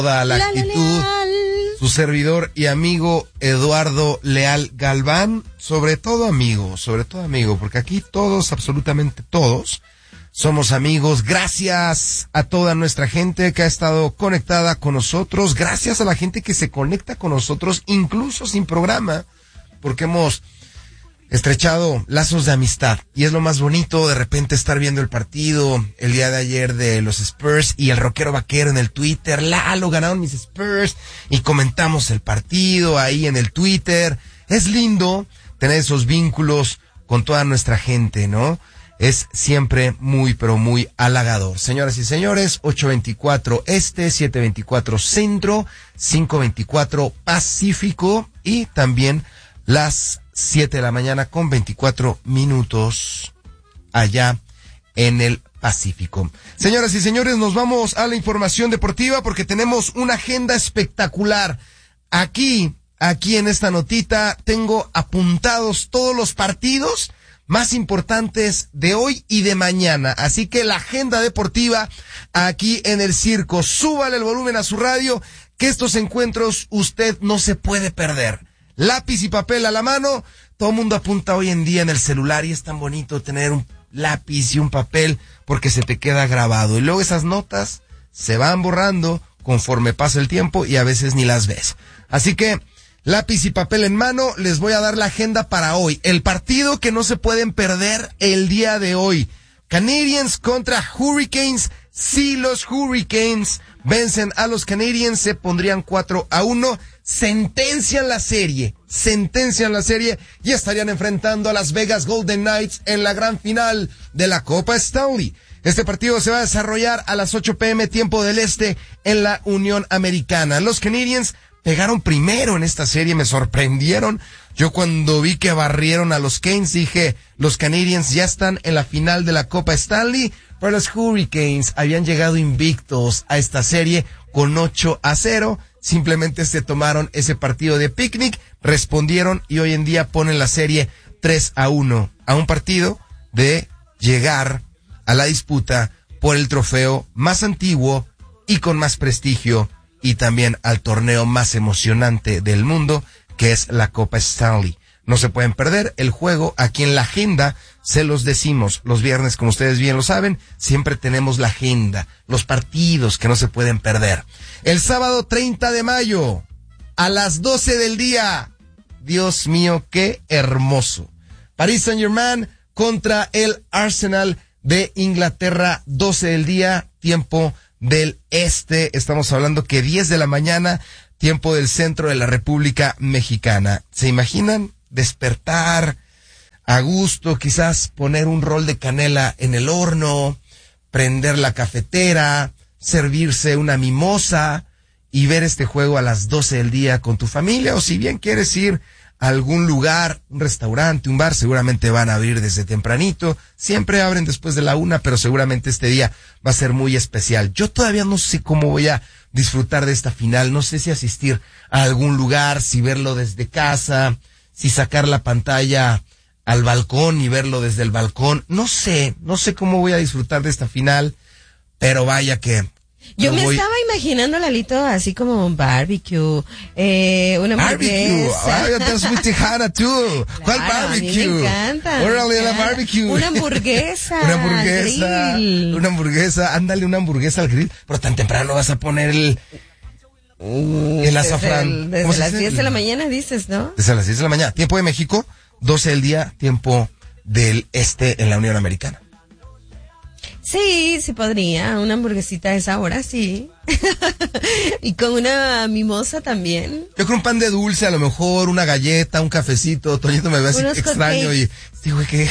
Toda la actitud, su servidor y amigo Eduardo Leal Galván, sobre todo amigo, porque aquí todos, absolutamente todos, somos amigos. Gracias a toda nuestra gente que ha estado conectada con nosotros, gracias a la gente que se conecta con nosotros, incluso sin programa, porque hemos estrechado lazos de amistad, y es lo más bonito de repente estar viendo el partido el día de ayer de los Spurs y el rockero vaquero en el Twitter. Lalo, ganaron mis Spurs, y comentamos el partido ahí en el Twitter. Es lindo tener esos vínculos con toda nuestra gente, ¿no? Es siempre muy, pero muy halagador. Señoras y señores, 8:24 Este, 7:24 Centro, 5:24 Pacífico, y también las 7 de la mañana con 24 minutos allá en el Pacífico. Señoras y señores, nos vamos a la información deportiva porque tenemos una agenda espectacular. Aquí en esta notita tengo apuntados todos los partidos más importantes de hoy y de mañana. Así que la agenda deportiva aquí en el circo. Súbale el volumen a su radio, que estos encuentros usted no se puede perder. Lápiz y papel a la mano. Todo el mundo apunta hoy en día en el celular, y es tan bonito tener un lápiz y un papel porque se te queda grabado. Y luego esas notas se van borrando conforme pasa el tiempo y a veces ni las ves. Así que lápiz y papel en mano, les voy a dar la agenda para hoy. El partido que no se pueden perder el día de hoy. Canadiens contra Hurricanes. Si los Hurricanes vencen a los Canadiens, se pondrían 4-1. Sentencian la serie y estarían enfrentando a Las Vegas Golden Knights en la gran final de la Copa Stanley. Este partido se va a desarrollar a las 8 p.m. tiempo del este en la Unión Americana. Los Canadiens pegaron primero en esta serie, me sorprendieron. Yo cuando vi que barrieron a los Canes dije, los Canadiens ya están en la final de la Copa Stanley, pero los Hurricanes habían llegado invictos a esta serie con 8-0. Simplemente se tomaron ese partido de picnic, respondieron y hoy en día ponen la serie 3-1 a un partido de llegar a la disputa por el trofeo más antiguo y con más prestigio, y también al torneo más emocionante del mundo, que es la Copa Stanley. No se pueden perder el juego aquí en la agenda. Se los decimos los viernes, como ustedes bien lo saben, siempre tenemos la agenda, los partidos que no se pueden perder. El sábado 30 de mayo, a las 12 del día, Dios mío, qué hermoso. Paris Saint-Germain contra el Arsenal de Inglaterra, 12 del día, tiempo del este. Estamos hablando que 10 de la mañana, tiempo del centro de la República Mexicana. ¿Se imaginan despertar a gusto, quizás poner un rol de canela en el horno, prender la cafetera, servirse una mimosa y ver este juego a las 12 del día con tu familia? O si bien quieres ir a algún lugar, un restaurante, un bar, seguramente van a abrir desde tempranito. Siempre abren después de la 1, pero seguramente este día va a ser muy especial. Yo todavía no sé cómo voy a disfrutar de esta final. No sé si asistir a algún lugar, si verlo desde casa, si sacar la pantalla al balcón y verlo desde el balcón. No sé cómo voy a disfrutar de esta final, pero vaya que... Yo me estaba imaginando, Lalito, así como un barbecue, una hamburguesa. Barbecue, that's muy tejana tú. ¿Cuál barbecue? A mí me encanta. Órale, la barbecue. Una hamburguesa. Una hamburguesa, ándale, una hamburguesa al grill. Pero tan temprano vas a poner el azafrán. Desde las 10 de la mañana dices, ¿no? Desde las 10 de la mañana. Tiempo de México, 12 del día, tiempo del este en la Unión Americana. Sí podría, una hamburguesita a esa hora, sí. Y con una mimosa también. Yo creo un pan de dulce, a lo mejor, una galleta, un cafecito. Toñito me ve así extraño y digo que...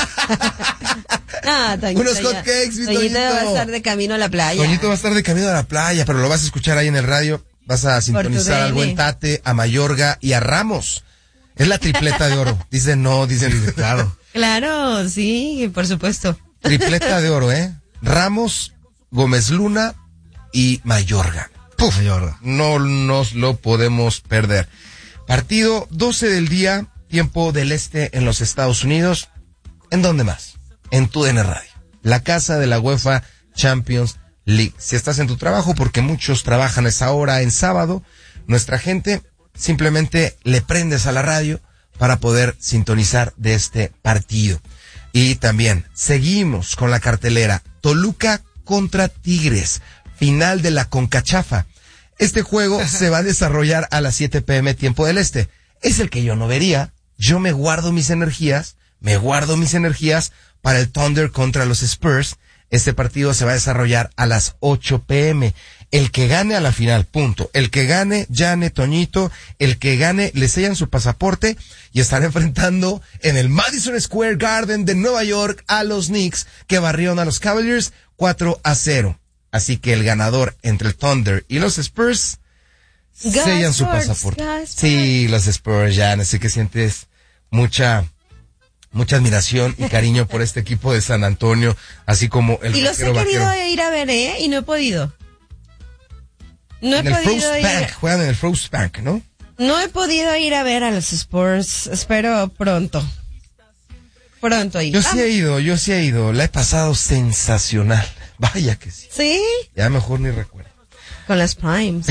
unos hotcakes, mi Toñito. Toñito va a estar de camino a la playa. Toñito va a estar de camino a la playa, pero lo vas a escuchar ahí en el radio. Vas a sintonizar al buen Tate, a Mayorga y a Ramos. Es la tripleta de oro. Dicen claro. Claro, sí, por supuesto. Tripleta de oro, Ramos, Gómez Luna y Mayorga. ¡Puf! Mayorga. No nos lo podemos perder. Partido 12 del día, tiempo del este en los Estados Unidos. ¿En dónde más? En TUDN Radio. La casa de la UEFA Champions League. Si estás en tu trabajo, porque muchos trabajan esa hora en sábado, nuestra gente simplemente le prendes a la radio para poder sintonizar de este partido. Y también seguimos con la cartelera Toluca contra Tigres, final de la CONCACHAF. Este juego se va a desarrollar a las 7 p.m. tiempo del este. Es el que yo no vería. Yo me guardo mis energías para el Thunder contra los Spurs. Este partido se va a desarrollar a las 8 p.m. El que gane a la final, punto. El que gane, Yane, Toñito, el que gane, le sellan su pasaporte y estará enfrentando en el Madison Square Garden de Nueva York a los Knicks, que barrieron a los Cavaliers 4-0. Así que el ganador entre el Thunder y los Spurs sellan su pasaporte. Sí, los Spurs, Yane, sé que sientes mucha admiración y cariño por este equipo de San Antonio, así como el y los he querido ir a ver, y no he podido. En el Frost Bank, juegan en el Frost Bank, ¿no? No he podido ir a ver a los Spurs, espero pronto ir. Yo sí he ido, la he pasado sensacional, vaya que sí. ¿Sí? Ya mejor ni recuerdo. Con las Primes.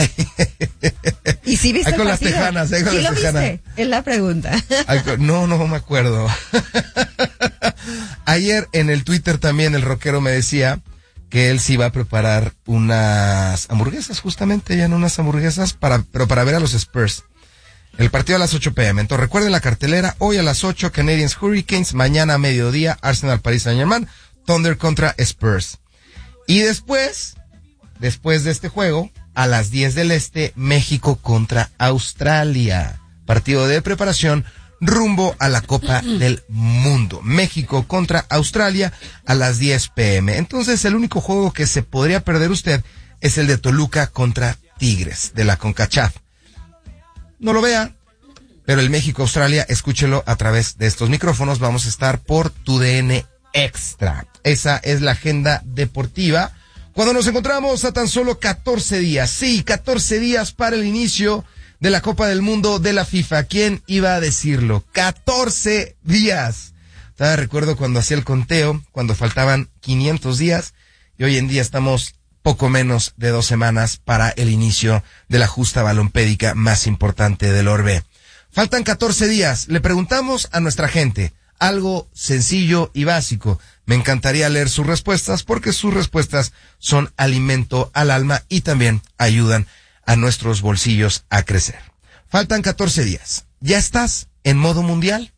¿Y si viste con el las tejanas, con ¿Sí las lo tejanas. viste? Es la pregunta. No me acuerdo. Ayer en el Twitter también el rockero me decía que él sí va a preparar unas hamburguesas, justamente, pero para ver a los Spurs. El partido a las 8 p.m. Entonces recuerden la cartelera, hoy a las 8 Canadiens Hurricanes, mañana a mediodía Arsenal Paris Saint-Germain, Thunder contra Spurs. Y después de este juego, a las 10 del este, México contra Australia. Partido de preparación rumbo a la Copa del Mundo. México contra Australia a las 10 p.m. Entonces, el único juego que se podría perder usted es el de Toluca contra Tigres, de la CONCACHAF. No lo vea, pero el México-Australia, escúchelo a través de estos micrófonos. Vamos a estar por TUDN Extra. Esa es la agenda deportiva. Cuando nos encontramos a tan solo 14 días, sí, 14 días para el inicio de la Copa del Mundo de la FIFA. ¿Quién iba a decirlo? 14 días. Todavía recuerdo cuando hacía el conteo, cuando faltaban 500 días, y hoy en día estamos poco menos de 2 semanas para el inicio de la justa balompédica más importante del orbe. Faltan 14 días. Le preguntamos a nuestra gente algo sencillo y básico. Me encantaría leer sus respuestas porque sus respuestas son alimento al alma y también ayudan a nuestros bolsillos a crecer. Faltan 14 días. ¿Ya estás en modo mundial?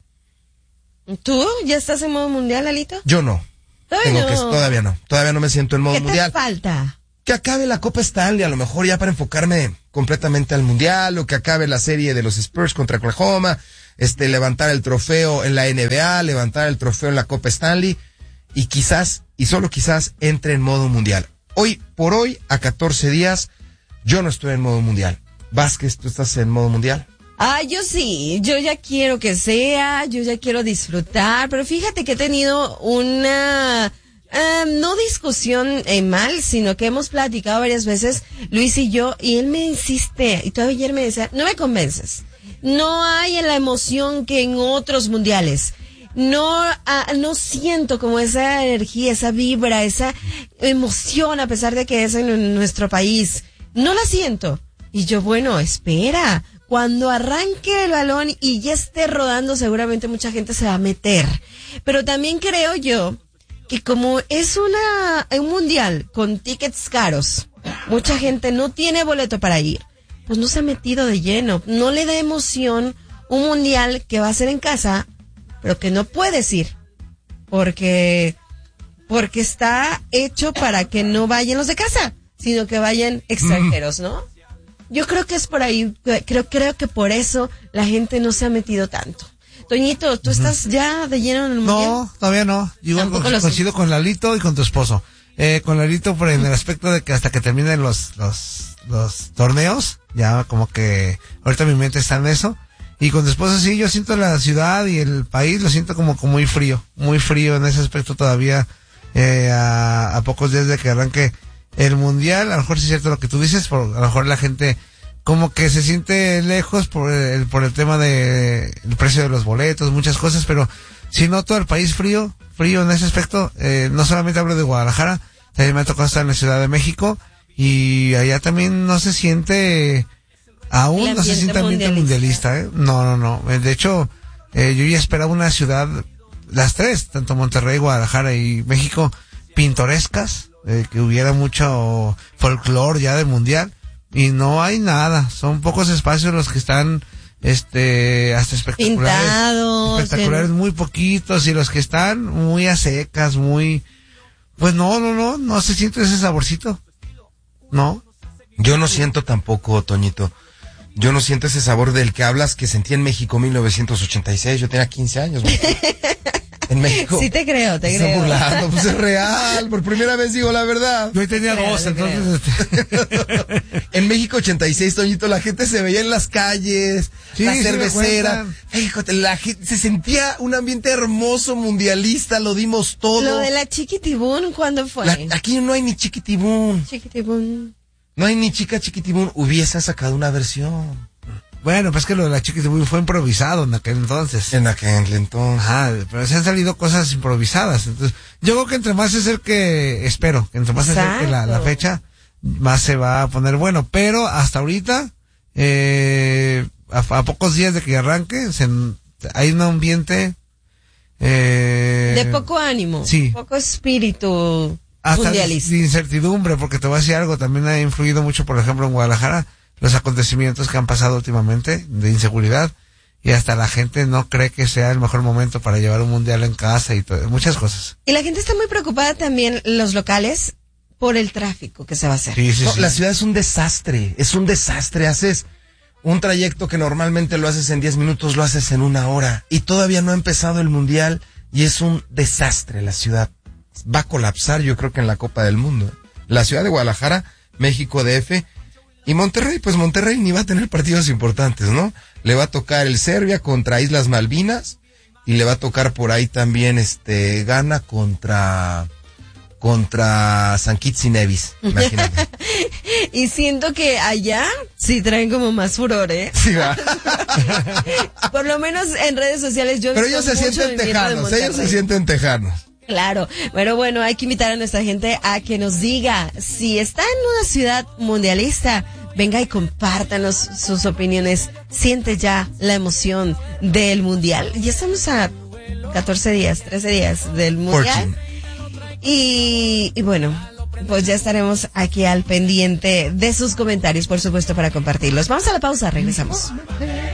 ¿Tú ya estás en modo mundial, Alito? Yo no. Todavía no. Todavía no me siento en modo mundial. ¿Qué te falta? Que acabe la Copa Stanley, a lo mejor ya para enfocarme completamente al mundial, o que acabe la serie de los Spurs contra Oklahoma, levantar el trofeo en la NBA, levantar el trofeo en la Copa Stanley, y quizás, y solo quizás, entre en modo mundial. Hoy por hoy, a 14 días, yo no estoy en modo mundial. Vázquez, ¿tú estás en modo mundial? Yo sí, yo ya quiero que sea, yo ya quiero disfrutar, pero fíjate que he tenido una, no discusión mal, sino que hemos platicado varias veces, Luis y yo, y él me insiste, y todavía ayer me decía, no me convences, no hay la emoción que en otros mundiales. No siento como esa energía, esa vibra, esa emoción, a pesar de que es en nuestro país. No la siento. Y yo, bueno, espera. Cuando arranque el balón y ya esté rodando, seguramente mucha gente se va a meter. Pero también creo yo que como es un mundial con tickets caros, mucha gente no tiene boleto para ir, pues no se ha metido de lleno. No le da emoción un mundial que va a ser en casa, pero que no puedes ir, porque está hecho para que no vayan los de casa, sino que vayan extranjeros, ¿no? Yo creo que es por ahí, creo que por eso la gente no se ha metido tanto. Toñito, ¿tú estás ya de lleno en el mundial? No, todavía no. Yo coincido con Lalito y con tu esposo. Con Lalito por en el aspecto de que hasta que terminen los torneos, ya como que ahorita mi mente está en eso. Y con tu esposa sí, yo siento la ciudad y el país, lo siento como muy frío en ese aspecto todavía, a pocos días de que arranque el mundial. A lo mejor sí es cierto lo que tú dices, a lo mejor la gente como que se siente lejos por el tema de el precio de los boletos, muchas cosas, pero si no todo el país frío en ese aspecto, no solamente hablo de Guadalajara, También me ha tocado estar en la Ciudad de México y allá también no se siente, aún no se siente ambiente mundialista, ¿eh? No. De hecho, yo ya esperaba una ciudad, las tres, tanto Monterrey, Guadalajara y México, pintorescas, que hubiera mucho folclore ya del mundial, y no hay nada. Son pocos espacios los que están hasta espectaculares, pintados, muy poquitos, y los que están muy a secas, muy, pues no se siente ese saborcito. No. Yo no siento tampoco, Toñito. Yo no siento ese sabor del que hablas que sentí en México 1986. Yo tenía 15 años. En México. Sí te creo. Está burlando, pues es real. Por primera vez digo la verdad. Yo tenía 2, entonces. En México 86, Toñito, la gente se veía en las calles, sí, la cervecera. Fíjate, la gente se sentía un ambiente hermoso, mundialista, lo dimos todo. Lo de la Chiquitibún, ¿cuándo fue? Aquí no hay ni Chiquitibún. No hay ni Chiquitibún. Hubiesen sacado una versión. Bueno, pues que lo de la Chiquitibún fue improvisado en aquel entonces. Ajá, pero se han salido cosas improvisadas. Entonces, yo creo que entre más se acerque, espero, que entre más se acerque la fecha, más se va a poner bueno. Pero hasta ahorita, a pocos días de que arranque, hay un ambiente de poco ánimo, sí, poco espíritu hasta mundialista. De incertidumbre, porque te voy a decir algo, también ha influido mucho, por ejemplo, en Guadalajara, los acontecimientos que han pasado últimamente de inseguridad, y hasta la gente no cree que sea el mejor momento para llevar un mundial en casa y todo, muchas cosas. Y la gente está muy preocupada también, los locales, por el tráfico que se va a hacer. Sí. La ciudad es un desastre, haces un trayecto que normalmente lo haces en 10 minutos, lo haces en 1 hora, y todavía no ha empezado el mundial, y es un desastre la ciudad. Va a colapsar, yo creo que en la Copa del Mundo. La ciudad de Guadalajara, México DF, y Monterrey, pues Monterrey ni va a tener partidos importantes, ¿no? Le va a tocar el Serbia contra Islas Malvinas, y le va a tocar por ahí también Ghana contra San Kitts y Nevis, imagínate. Y siento que allá sí traen como más furor, ¿eh? Sí, va. Por lo menos en redes sociales yo Pero ellos se sienten tejanos, Claro, pero bueno, hay que invitar a nuestra gente a que nos diga si está en una ciudad mundialista. Venga y compártanos sus opiniones. Siente ya la emoción del mundial. Ya estamos a 13 días del mundial. Y bueno, pues ya estaremos aquí al pendiente de sus comentarios, por supuesto, para compartirlos. Vamos a la pausa, regresamos.